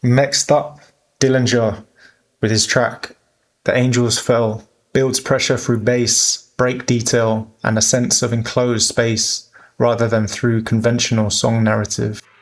Next up, Dillinger with his track The Angels Fell builds pressure through bass, break detail, and a sense of enclosed space rather than through conventional song narrative.